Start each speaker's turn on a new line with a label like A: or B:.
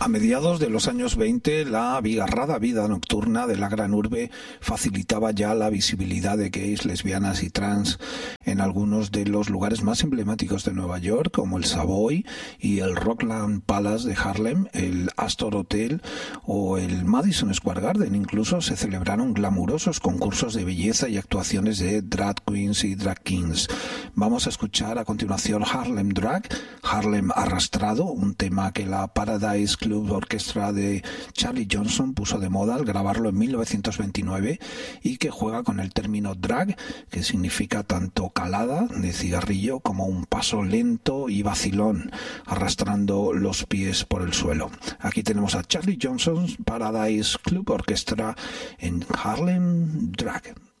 A: A mediados de los años 20, la abigarrada vida nocturna de la gran urbe facilitaba ya la visibilidad de gays, lesbianas y trans en algunos de los lugares más emblemáticos de Nueva York, como el Savoy y el Rockland Palace de Harlem, el Astor Hotel o el Madison Square Garden. Incluso se celebraron glamurosos concursos de belleza y actuaciones de drag queens y drag kings. Vamos a escuchar a continuación Harlem Drag, Harlem Arrastrado, un tema que la Paradise Club Orquestra de Charlie Johnson puso de moda al grabarlo en 1929 y que juega con el término drag, que significa tanto calada de cigarrillo como un paso lento y vacilón, arrastrando los pies por el suelo. Aquí tenemos a Charlie Johnson's Paradise Club Orchestra en Harlem Drag.